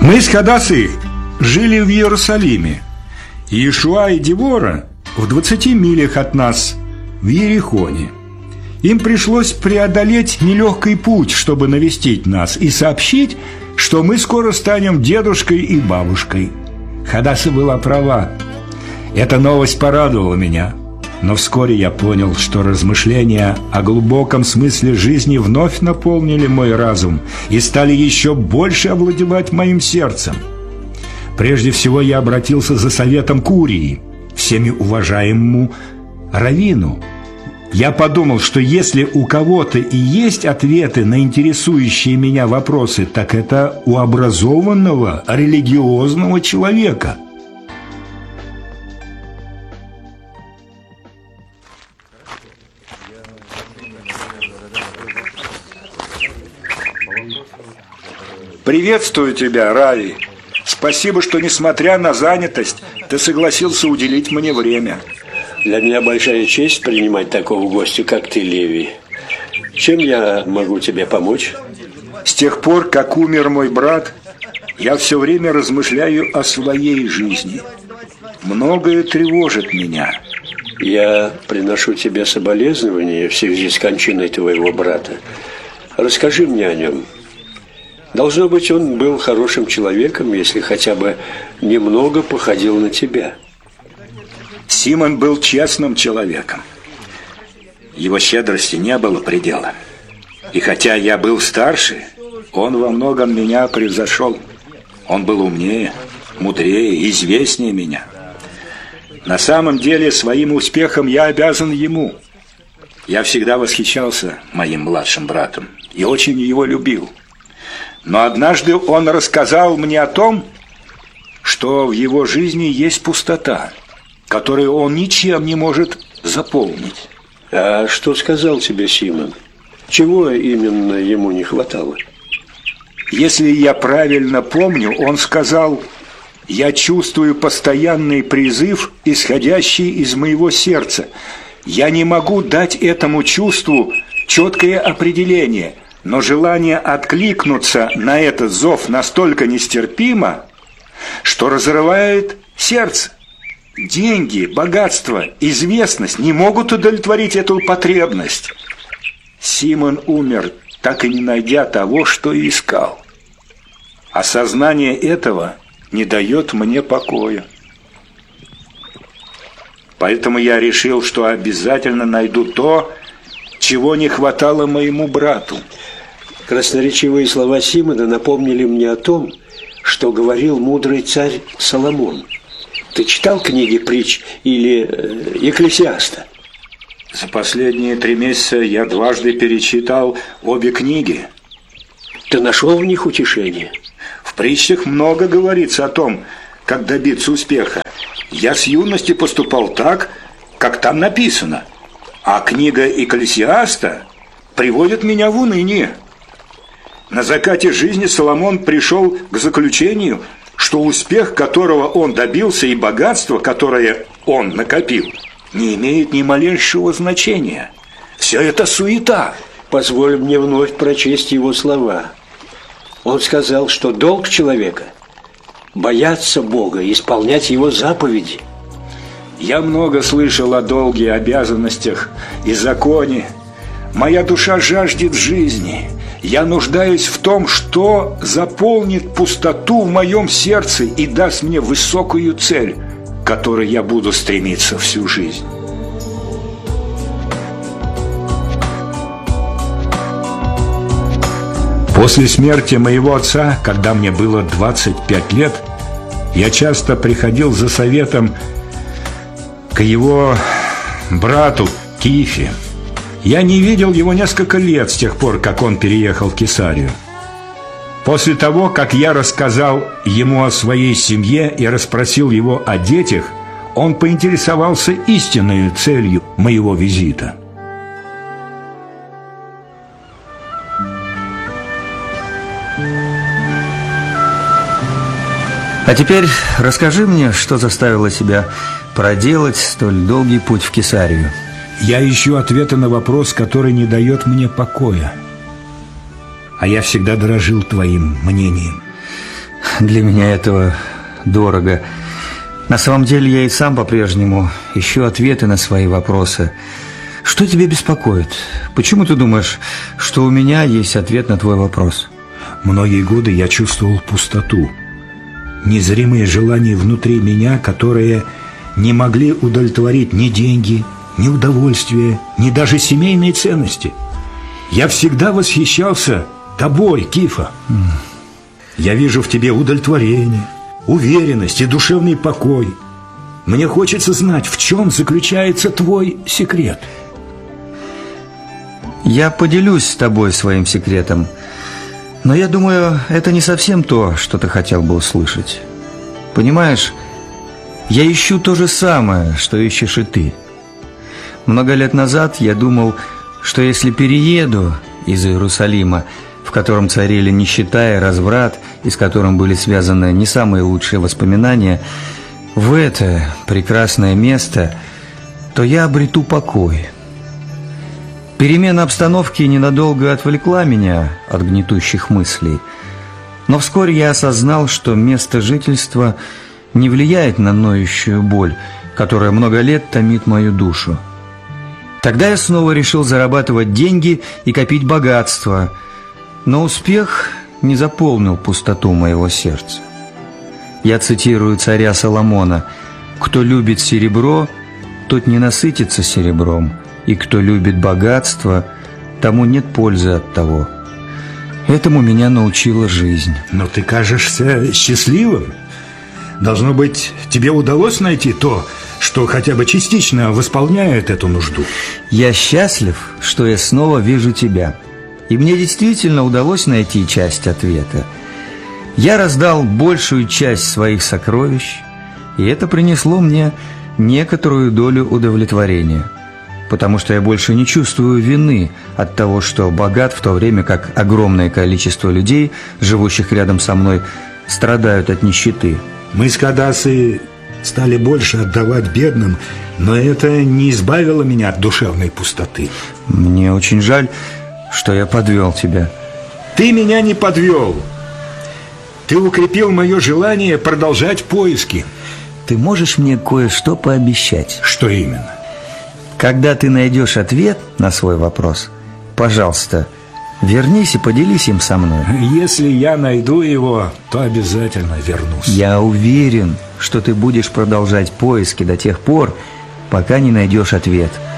Мы с Хадасой жили в Иерусалиме. Иешуа и Девора в 20 милях от нас, в Иерихоне. Им пришлось преодолеть нелегкий путь, чтобы навестить нас и сообщить, что мы скоро станем дедушкой и бабушкой. Хадаса была права. Эта новость порадовала меня. Но вскоре я понял, что размышления о глубоком смысле жизни вновь наполнили мой разум и стали еще больше овладевать моим сердцем. Прежде всего я обратился за советом к Урии, всеми уважаемому раввину. Я подумал, что если у кого-то и есть ответы на интересующие меня вопросы, так это у образованного религиозного человека. Приветствую тебя, Рави. Спасибо, что, несмотря на занятость, ты согласился уделить мне время. Для меня большая честь принимать такого гостя, как ты, Леви. Чем я могу тебе помочь? С тех пор, как умер мой брат, я все время размышляю о своей жизни. Многое тревожит меня. Я приношу тебе соболезнования в связи с кончиной твоего брата. Расскажи мне о нем. Должно быть, он был хорошим человеком, если хотя бы немного походил на тебя. Симон был честным человеком. Его щедрости не было предела. И хотя я был старше, он во многом меня превзошел. Он был умнее, мудрее, известнее меня. На самом деле, своим успехом я обязан ему. Я всегда восхищался моим младшим братом и очень его любил. Но однажды он рассказал мне о том, что в его жизни есть пустота, которую он ничем не может заполнить. А что сказал тебе Симон? Чего именно ему не хватало? Если я правильно помню, он сказал: «Я чувствую постоянный призыв, исходящий из моего сердца. Я не могу дать этому чувству четкое определение». Но желание откликнуться на этот зов настолько нестерпимо, что разрывает сердце. Деньги, богатство, известность не могут удовлетворить эту потребность. Симон умер, так и не найдя того, что искал. Осознание этого не дает мне покоя. Поэтому я решил, что обязательно найду то, чего не хватало моему брату. Красноречивые слова Симона напомнили мне о том, что говорил мудрый царь Соломон. Ты читал книги притч или Екклесиаста? За последние 3 месяца я дважды перечитал обе книги. Ты нашел в них утешение? В притчах много говорится о том, как добиться успеха. Я с юности поступал так, как там написано. А книга Екклесиаста приводит меня в уныние. На закате жизни Соломон пришел к заключению, что успех, которого он добился, и богатство, которое он накопил, не имеет ни малейшего значения. Все это суета. Позволь мне вновь прочесть его слова. Он сказал, что долг человека – бояться Бога и исполнять Его заповеди. Я много слышал о долге, обязанностях и законе. Моя душа жаждет жизни. Я нуждаюсь в том, что заполнит пустоту в моем сердце и даст мне высокую цель, к которой я буду стремиться всю жизнь. После смерти моего отца, когда мне было 25 лет, я часто приходил за советом к его брату Кифе. Я не видел его несколько лет с тех пор, как он переехал в Кесарию. После того, как я рассказал ему о своей семье и расспросил его о детях, он поинтересовался истинной целью моего визита. А теперь расскажи мне, что заставило тебя проделать столь долгий путь в Кесарию. Я ищу ответа на вопрос, который не дает мне покоя. А я всегда дорожил твоим мнением. для меня этого дорого. На самом деле я и сам по-прежнему ищу ответы на свои вопросы. Что тебя беспокоит? Почему ты думаешь, что у меня есть ответ на твой вопрос? Многие годы я чувствовал пустоту, незримые желания внутри меня, которые не могли удовлетворить ни деньги, ни удовольствие, ни даже семейные ценности. Я всегда восхищался тобой, Кифа. Я вижу в тебе удовлетворение, уверенность и душевный покой. Мне хочется знать, в чем заключается твой секрет. Я поделюсь с тобой своим секретом, но я думаю, это не совсем то, что ты хотел бы услышать. Понимаешь, я ищу то же самое, что ищешь и ты. Много лет назад я думал, что если перееду из Иерусалима, в котором царили нищета и разврат, и с которым были связаны не самые лучшие воспоминания, в это прекрасное место, то я обрету покой. Перемена обстановки ненадолго отвлекла меня от гнетущих мыслей, но вскоре я осознал, что место жительства не влияет на ноющую боль, которая много лет томит мою душу. Тогда я снова решил зарабатывать деньги и копить богатство, но успех не заполнил пустоту моего сердца. Я цитирую царя Соломона: «Кто любит серебро, тот не насытится серебром, и кто любит богатство, тому нет пользы от того». Этому меня научила жизнь. Но ты кажешься счастливым. Должно быть, тебе удалось найти то, что хотя бы частично восполняет эту нужду. Я счастлив, что я снова вижу тебя. И мне действительно удалось найти часть ответа. Я раздал большую часть своих сокровищ, и это принесло мне некоторую долю удовлетворения, потому что я больше не чувствую вины от того, что богат, в то время как огромное количество людей, живущих рядом со мной, страдают от нищеты. Мы с Кадасой стали больше отдавать бедным, но это не избавило меня от душевной пустоты. Мне очень жаль, что я подвел тебя. Ты меня не подвел. Ты укрепил мое желание продолжать поиски. Ты можешь мне кое-что пообещать? Что именно? Когда ты найдешь ответ на свой вопрос, пожалуйста, вернись и поделись им со мной. Если я найду его, то обязательно вернусь. Я уверен, что ты будешь продолжать поиски до тех пор, пока не найдешь ответ.